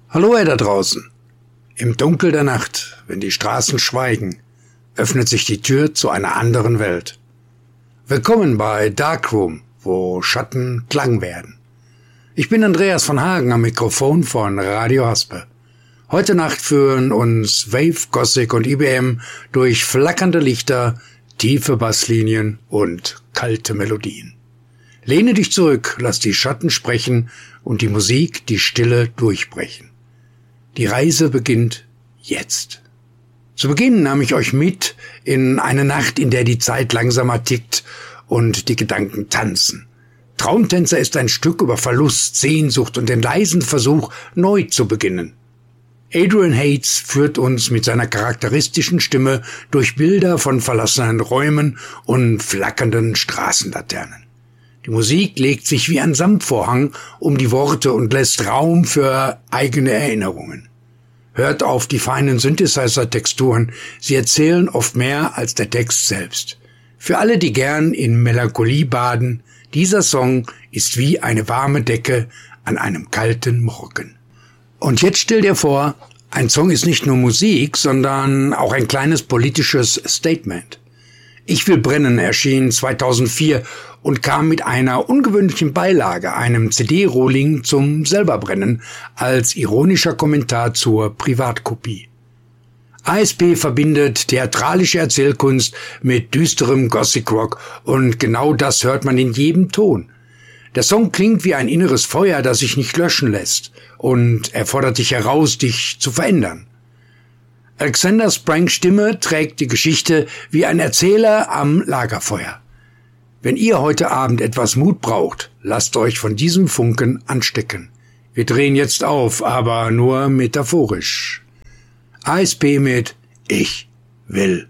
Hallo ihr da draußen. Im Dunkel der Nacht, wenn die Straßen schweigen, öffnet sich die Tür zu einer anderen Welt. Willkommen bei Darkroom, wo Schatten Klang werden. Ich bin Andreas von Hagen am Mikrofon von Radio Haspe. Heute Nacht führen uns Wave, Gothic und IBM durch flackernde Lichter, tiefe Basslinien und kalte Melodien. Lehne dich zurück, lass die Schatten sprechen und die Musik die Stille durchbrechen. Die Reise beginnt jetzt. Zu Beginn nahm ich euch mit in eine Nacht, in der die Zeit langsamer tickt und die Gedanken tanzen. Traumtänzer ist ein Stück über Verlust, Sehnsucht und den leisen Versuch, neu zu beginnen. Adrian Hates führt uns mit seiner charakteristischen Stimme durch Bilder von verlassenen Räumen und flackernden Straßenlaternen. Die Musik legt sich wie ein Samtvorhang um die Worte und lässt Raum für eigene Erinnerungen. Hört auf die feinen Synthesizer-Texturen, sie erzählen oft mehr als der Text selbst. Für alle, die gern in Melancholie baden, dieser Song ist wie eine warme Decke an einem kalten Morgen. Und jetzt stell dir vor, ein Song ist nicht nur Musik, sondern auch ein kleines politisches Statement. Ich will brennen erschien 2004 und kam mit einer ungewöhnlichen Beilage, einem CD-Rohling zum Selberbrennen, als ironischer Kommentar zur Privatkopie. ASP verbindet theatralische Erzählkunst mit düsterem Gothic Rock und genau das hört man in jedem Ton. Der Song klingt wie ein inneres Feuer, das sich nicht löschen lässt und er fordert dich heraus, dich zu verändern. Alexander Spranks Stimme trägt die Geschichte wie ein Erzähler am Lagerfeuer. Wenn ihr heute Abend etwas Mut braucht, lasst euch von diesem Funken anstecken. Wir drehen jetzt auf, aber nur metaphorisch. ASP mit Ich will